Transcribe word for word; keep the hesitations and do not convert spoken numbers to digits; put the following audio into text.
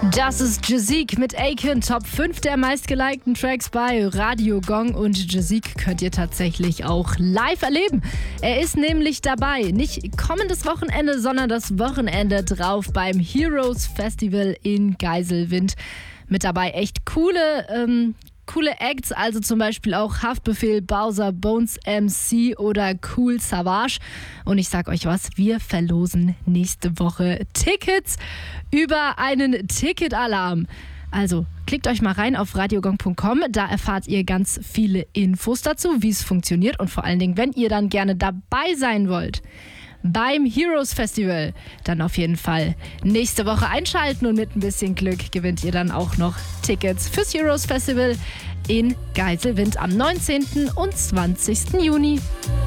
Das ist Jazik mit Aiken, Top fünf der meistgelikten Tracks bei Radio Gong. Und Jazik könnt ihr tatsächlich auch live erleben. Er ist nämlich dabei, nicht kommendes Wochenende, sondern das Wochenende drauf beim Heroes Festival in Geiselwind. Mit dabei echt coole, ähm, coole Acts, also zum Beispiel auch Haftbefehl, Bowser, Bones M C oder Cool Savage. Und ich sag euch was, wir verlosen nächste Woche Tickets über einen Ticketalarm. Also klickt euch mal rein auf radiogong punkt com, da erfahrt ihr ganz viele Infos dazu, wie es funktioniert und vor allen Dingen, wenn ihr dann gerne dabei sein wollt beim Heroes Festival, dann auf jeden Fall nächste Woche einschalten und mit ein bisschen Glück gewinnt ihr dann auch noch Tickets fürs Heroes Festival in Geiselwind am neunzehnten und zwanzigsten Juni.